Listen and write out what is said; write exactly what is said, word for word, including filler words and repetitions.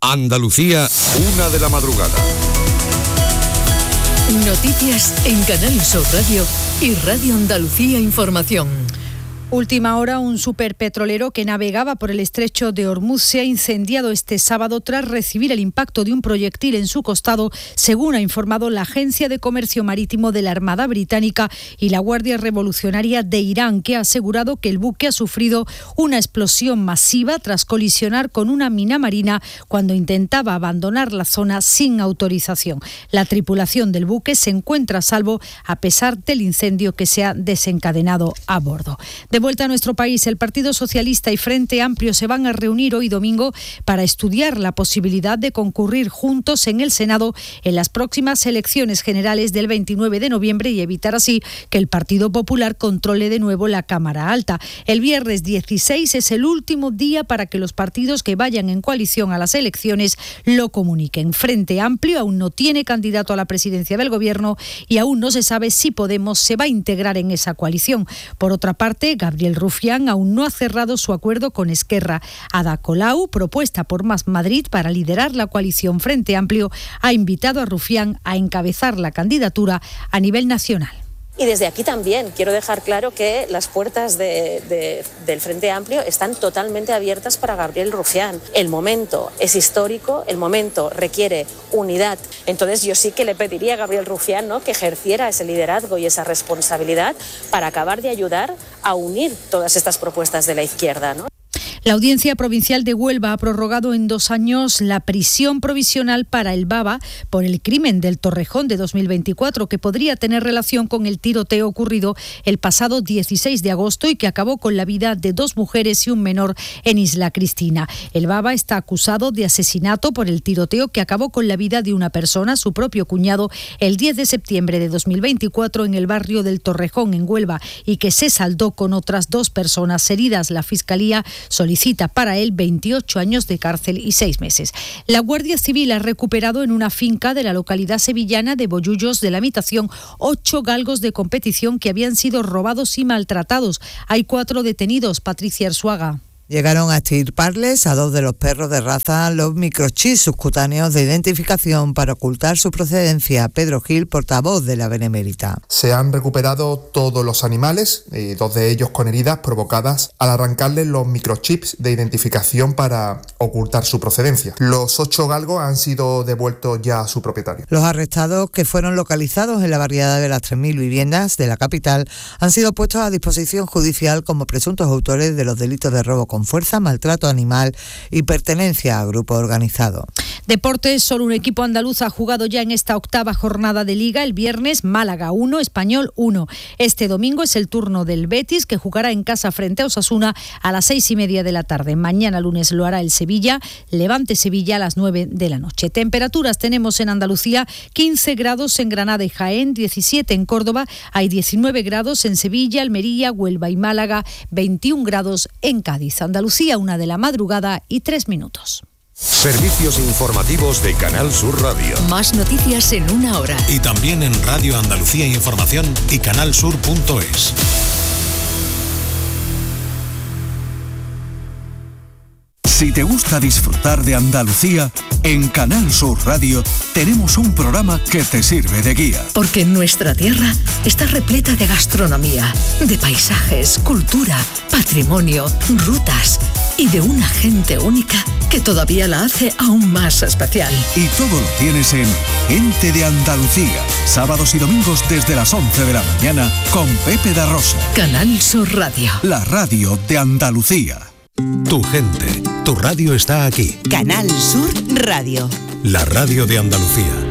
Andalucía, una de la madrugada. Noticias en Canal Sur Radio y Radio Andalucía Información. Última hora, un superpetrolero que navegaba por el estrecho de Hormuz se ha incendiado este sábado tras recibir el impacto de un proyectil en su costado, según ha informado la Agencia de Comercio Marítimo de la Armada Británica y la Guardia Revolucionaria de Irán, que ha asegurado que el buque ha sufrido una explosión masiva tras colisionar con una mina marina cuando intentaba abandonar la zona sin autorización. La tripulación del buque se encuentra a salvo a pesar del incendio que se ha desencadenado a bordo. De vuelta a nuestro país, el Partido Socialista y Frente Amplio se van a reunir hoy domingo para estudiar la posibilidad de concurrir juntos en el Senado en las próximas elecciones generales del veintinueve de noviembre y evitar así que el Partido Popular controle de nuevo la Cámara Alta. El viernes dieciséis es el último día para que los partidos que vayan en coalición a las elecciones lo comuniquen. Frente Amplio aún no tiene candidato a la presidencia del Gobierno y aún no se sabe si Podemos se va a integrar en esa coalición. Por otra parte, Gabriel Rufián aún no ha cerrado su acuerdo con Esquerra. Ada Colau, propuesta por Más Madrid para liderar la coalición Frente Amplio, ha invitado a Rufián a encabezar la candidatura a nivel nacional. Y desde aquí también quiero dejar claro que las puertas de, de, del Frente Amplio están totalmente abiertas para Gabriel Rufián. El momento es histórico, el momento requiere unidad. Entonces yo sí que le pediría a Gabriel Rufián, ¿no?, que ejerciera ese liderazgo y esa responsabilidad para acabar de ayudar a unir todas estas propuestas de la izquierda, ¿no? La Audiencia Provincial de Huelva ha prorrogado en dos años la prisión provisional para el Baba por el crimen del Torrejón de dos mil veinticuatro, que podría tener relación con el tiroteo ocurrido el pasado dieciséis de agosto y que acabó con la vida de dos mujeres y un menor en Isla Cristina. El Baba está acusado de asesinato por el tiroteo que acabó con la vida de una persona, su propio cuñado, el diez de septiembre de dos mil veinticuatro en el barrio del Torrejón, en Huelva, y que se saldó con otras dos personas heridas. La Fiscalía solicita Solicita para él veintiocho años de cárcel y seis meses. La Guardia Civil ha recuperado en una finca de la localidad sevillana de Bollullos de la Habitación ocho galgos de competición que habían sido robados y maltratados. Hay cuatro detenidos. Patricia Arzuaga. Llegaron a extirparles a dos de los perros de raza los microchips subcutáneos de identificación para ocultar su procedencia. Pedro Gil, portavoz de la Benemérita. Se han recuperado todos los animales, eh, dos de ellos con heridas provocadas al arrancarles los microchips de identificación para ocultar su procedencia. Los ocho galgos han sido devueltos ya a su propietario. Los arrestados, que fueron localizados en la barriada de las tres mil viviendas de la capital, han sido puestos a disposición judicial como presuntos autores de los delitos de robo con fuerza, maltrato animal y pertenencia a grupo organizado. Deportes, solo un equipo andaluz ha jugado ya en esta octava jornada de Liga. El viernes, Málaga uno, Español uno. Este domingo es el turno del Betis, que jugará en casa frente a Osasuna a las seis y media de la tarde. Mañana lunes lo hará el Sevilla, Levante Sevilla a las nueve de la noche. Temperaturas tenemos en Andalucía, quince grados en Granada y Jaén, diecisiete en Córdoba, hay diecinueve grados en Sevilla, Almería, Huelva y Málaga, veintiún grados en Cádiz. Andalucía, una de la madrugada y tres minutos. Servicios informativos de Canal Sur Radio. Más noticias en una hora. Y también en Radio Andalucía Información y canalsur punto es. Si te gusta disfrutar de Andalucía, en Canal Sur Radio tenemos un programa que te sirve de guía. Porque nuestra tierra está repleta de gastronomía, de paisajes, cultura, patrimonio, rutas y de una gente única que todavía la hace aún más especial. Y todo lo tienes en Gente de Andalucía, sábados y domingos desde las once de la mañana con Pepe da Rosa. Canal Sur Radio. La radio de Andalucía. Tu gente, tu radio está aquí. Canal Sur Radio. La radio de Andalucía.